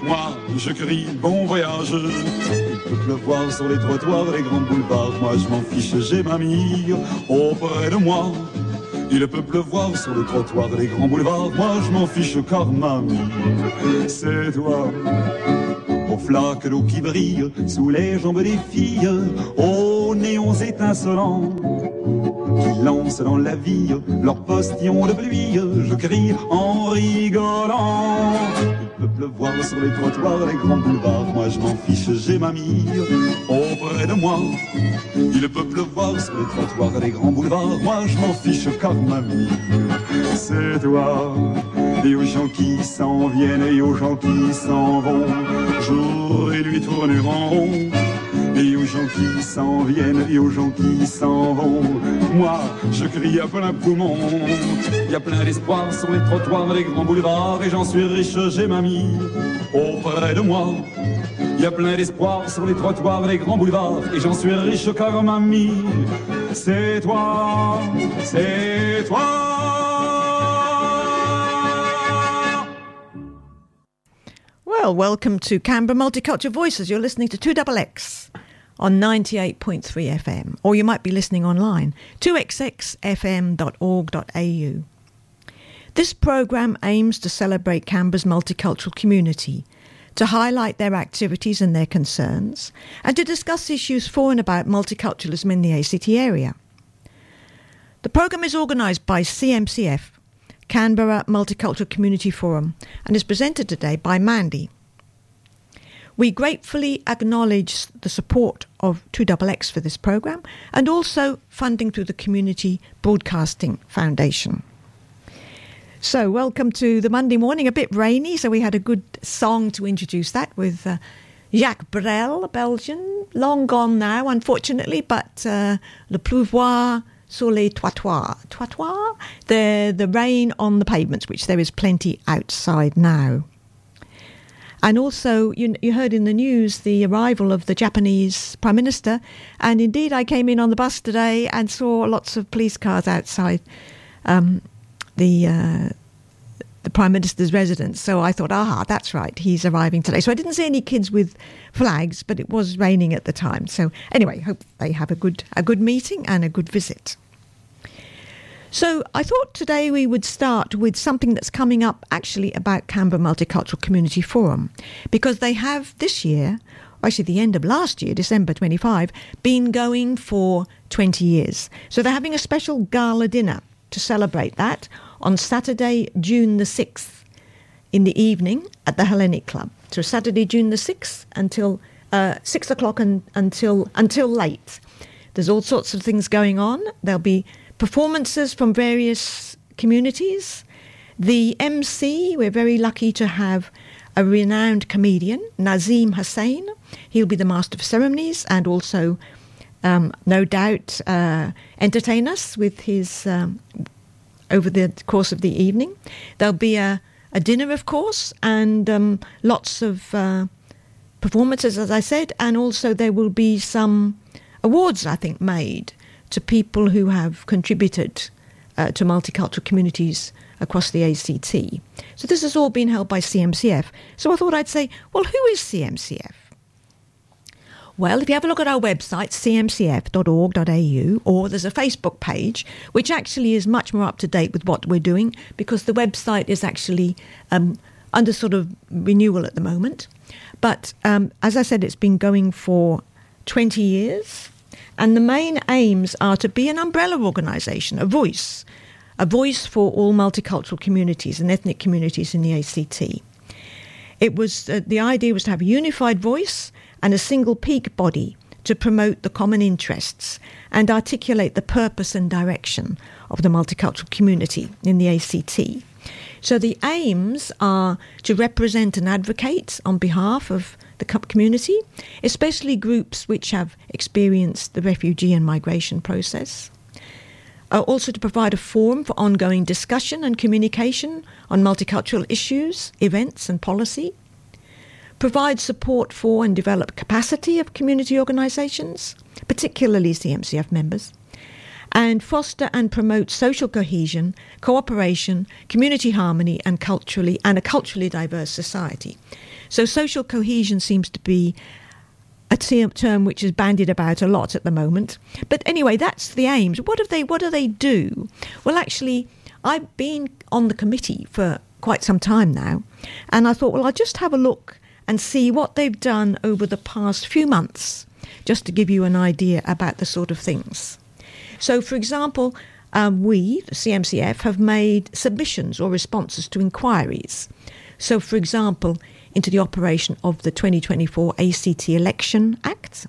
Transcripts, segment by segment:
Moi, je crie bon voyage. Il peut pleuvoir sur les trottoirs, les grands boulevards. Moi, je m'en fiche, j'ai mamie auprès de moi. Il peut pleuvoir sur le trottoir, les grands boulevards. Moi, je m'en fiche car mamie, c'est toi. Aux flaques d'eau qui brillent sous les jambes des filles, aux néons étincelants qui lancent dans la vie leurs postillons de pluie, je crie en rigolant. Il peut pleuvoir sur les trottoirs, les grands boulevards. Moi je m'en fiche, j'ai mamie auprès de moi. Il peut pleuvoir sur les trottoirs, les grands boulevards. Moi je m'en fiche car mamie, c'est toi. Et aux gens qui s'en viennent et aux gens qui s'en vont, jour et nuit tournent en rond. Et aux gens qui s'en viennent et aux gens qui s'en vont, moi je crie à plein poumon. Il y a plein d'espoir sur les trottoirs, les grands boulevards. Et j'en suis riche, j'ai mamie auprès de moi. Il y a plein d'espoir sur les trottoirs, les grands boulevards. Et j'en suis riche car mamie, c'est toi, c'est toi. Well, welcome to Canberra Multicultural Voices. You're listening to 2XX on 98.3 FM, or you might be listening online, 2xxfm.org.au. This programme aims to celebrate Canberra's multicultural community, to highlight their activities and their concerns, and to discuss issues for and about multiculturalism in the ACT area. The programme is organised by CMCF, Canberra Multicultural Community Forum, and is presented today by Mandy. We gratefully acknowledge the support of 2XX for this programme and also funding through the Community Broadcasting Foundation. So welcome to the Monday morning, a bit rainy, so we had a good song to introduce that with Jacques Brel, a Belgian, long gone now unfortunately, but Le Pleuvoir sur les trottoirs. Trottoir? The rain on the pavements, which there is plenty outside now. And also, you heard in the news the arrival of the Japanese Prime Minister, and indeed I came in on the bus today and saw lots of police cars outside the Prime Minister's residence. So I thought, that's right, he's arriving today. So I didn't see any kids with flags, but it was raining at the time. So anyway, hope they have a good meeting and a good visit. So I thought today we would start with something that's coming up actually about Canberra Multicultural Community Forum, because they have this year, actually the end of last year, December 25, been going for 20 years. So they're having a special gala dinner to celebrate that on Saturday, June the 6th in the evening at the Hellenic Club. So Saturday, June the 6th until 6 o'clock until late. There's all sorts of things going on. There'll be performances from various communities. The MC, we're very lucky to have a renowned comedian, Nazim Hussain. He'll be the master of ceremonies and also, no doubt, entertain us with his over the course of the evening. There'll be a dinner, of course, and lots of performances, as I said, and also there will be some awards, I think, made to people who have contributed to multicultural communities across the ACT. So this has all been held by CMCF. So I thought I'd say, well, who is CMCF? Well, if you have a look at our website, cmcf.org.au, or there's a Facebook page, which actually is much more up to date with what we're doing, because the website is actually under sort of renewal at the moment. But as I said, it's been going for 20 years. And the main aims are to be an umbrella organisation, a voice for all multicultural communities and ethnic communities in the ACT. It was the idea was to have a unified voice and a single peak body to promote the common interests and articulate the purpose and direction of the multicultural community in the ACT. So the aims are to represent and advocate on behalf of the community, especially groups which have experienced the refugee and migration process. Also to provide a forum for ongoing discussion and communication on multicultural issues, events and policy. Provide support for and develop capacity of community organisations, particularly CMCF members. and foster and promote social cohesion, cooperation, community harmony, and a culturally diverse society. So social cohesion seems to be a term which is bandied about a lot at the moment. But anyway, that's the aims. What do they do? Well, actually, I've been on the committee for quite some time now, and I thought, well, I'll just have a look and see what they've done over the past few months, just to give you an idea about the sort of things. So, for example, we, the CMCF, have made submissions or responses to inquiries. So, for example, into the operation of the 2024 ACT Election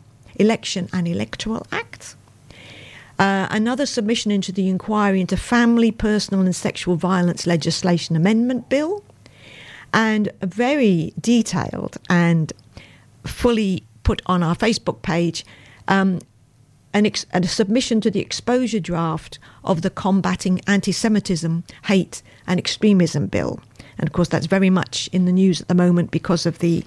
and Electoral Act. Another submission into the inquiry into Family, Personal and Sexual Violence Legislation Amendment Bill. And a very detailed and fully put on our Facebook page, and a submission to the exposure draft of the Combating Anti-Semitism, Hate and Extremism Bill. And of course, that's very much in the news at the moment because of the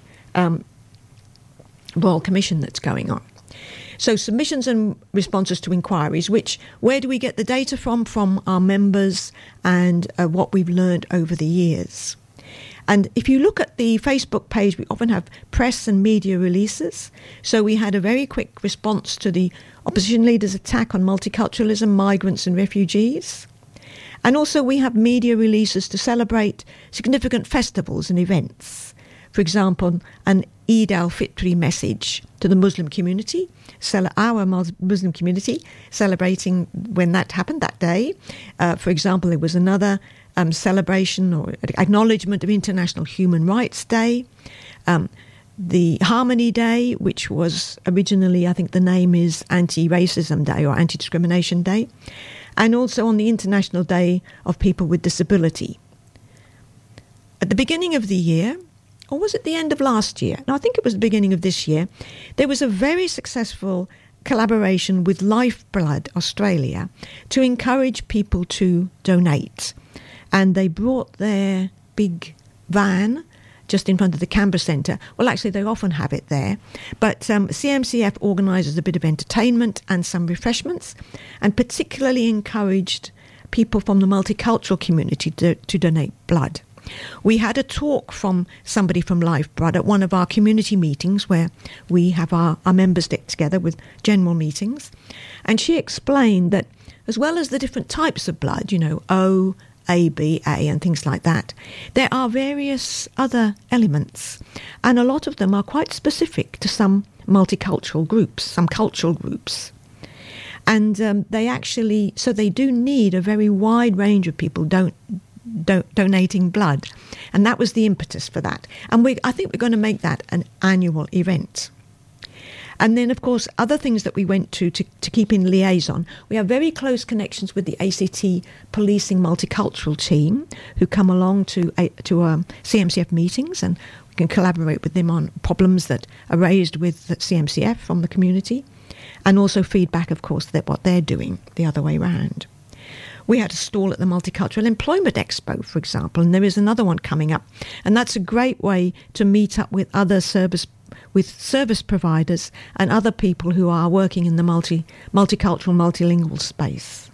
Royal Commission that's going on. So submissions and responses to inquiries, where do we get the data from? From our members and what we've learned over the years. And if you look at the Facebook page, we often have press and media releases. So we had a very quick response to the opposition leaders' attack on multiculturalism, migrants and refugees. And also we have media releases to celebrate significant festivals and events. For example, an Eid al-Fitr message to the Muslim community, our Muslim community, celebrating when that happened that day. For example, there was another celebration or acknowledgement of International Human Rights Day. The Harmony Day, which was originally, I think the name is Anti-Racism Day or Anti-Discrimination Day. And also on the International Day of People with Disability. At the beginning of the year, or was it the end of last year? No, I think it was the beginning of this year. There was a very successful collaboration with Lifeblood Australia to encourage people to donate. And they brought their big van just in front of the Canberra Centre. Well, actually, they often have it there. But CMCF organises a bit of entertainment and some refreshments, and particularly encouraged people from the multicultural community to donate blood. We had a talk from somebody from Lifeblood at one of our community meetings where we have our members get together with general meetings. And she explained that as well as the different types of blood, O, A, B, A and things like that, there are various other elements, and a lot of them are quite specific to some multicultural groups, some cultural groups. And they do need a very wide range of people donating blood. And that was the impetus for that. And I think we're going to make that an annual event. And then, of course, other things that we went to keep in liaison. We have very close connections with the ACT Policing Multicultural team who come along to CMCF meetings, and we can collaborate with them on problems that are raised with CMCF from the community, and also feedback, of course, that what they're doing the other way round. We had a stall at the Multicultural Employment Expo, for example, and there is another one coming up. And that's a great way to meet up with other service providers and other people who are working in the multicultural, multilingual space.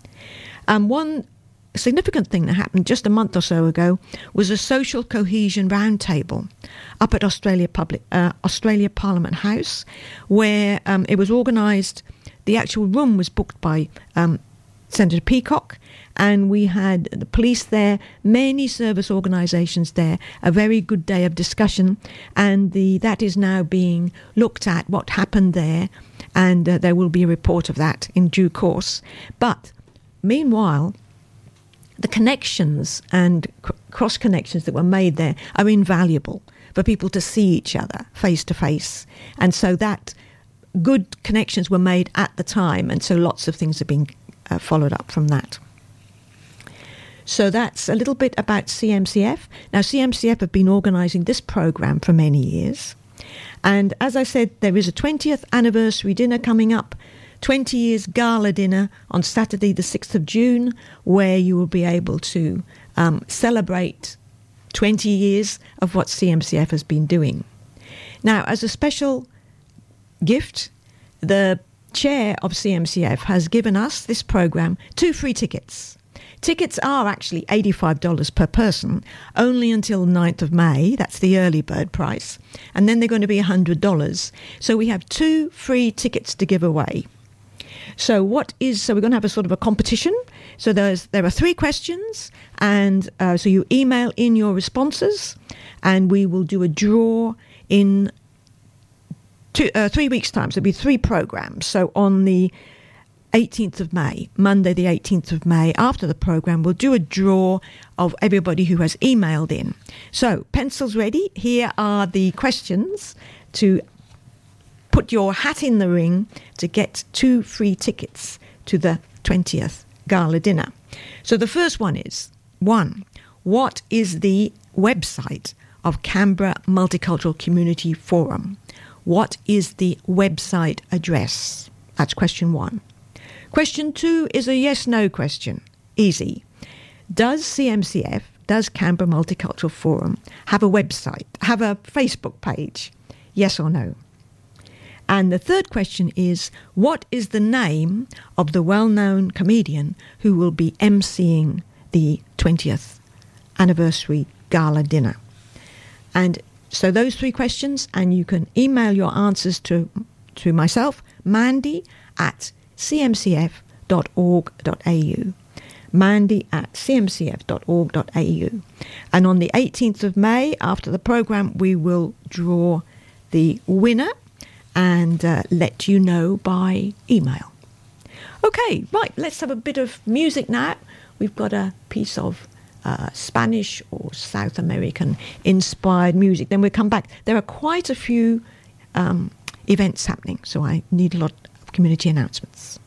One significant thing that happened just a month or so ago was a social cohesion roundtable up at Australia Parliament House, where it was organised. The actual room was booked by Senator Peacock, and we had the police there, many service organisations there, a very good day of discussion, and that is now being looked at, what happened there, and there will be a report of that in due course. But meanwhile, the connections and cross-connections that were made there are invaluable for people to see each other face to face, and so that good connections were made at the time, and so lots of things have been followed up from that. So that's a little bit about CMCF. Now, CMCF have been organising this programme for many years. And as I said, there is a 20th anniversary dinner coming up, 20 years gala dinner on Saturday the 6th of June, where you will be able to celebrate 20 years of what CMCF has been doing. Now, as a special gift, the chair of CMCF has given us, this program, 2 free tickets. Tickets are actually $85 per person, only until 9th of May. That's the early bird price. And then they're going to be $100. So we have 2 free tickets to give away. So we're going to have a sort of a competition. So there are 3 questions, and so you email in your responses, and we will do a draw in 3 weeks' time. So it'll be 3 programs. So on the 18th of May, Monday the 18th of May, after the program, we'll do a draw of everybody who has emailed in. So, pencils ready. Here are the questions to put your hat in the ring to get 2 free tickets to the 20th gala dinner. So the first one is, 1, what is the website of Canberra Multicultural Community Forum? What is the website address? That's question 1. Question 2 is a yes-no question. Easy. Does CMCF, does Canberra Multicultural Forum, have a website, have a Facebook page? Yes or no? And the third question is, what is the name of the well-known comedian who will be emceeing the 20th anniversary gala dinner? And so those 3 questions, and you can email your answers to myself, Mandy at cmcf.org.au. Mandy at cmcf.org.au. And on the 18th of May, after the programme, we will draw the winner and let you know by email. Okay, right, let's have a bit of music now. We've got a piece of Spanish or South American inspired music. Then we'll come back. There are quite a few events happening, so I need a lot of community announcements.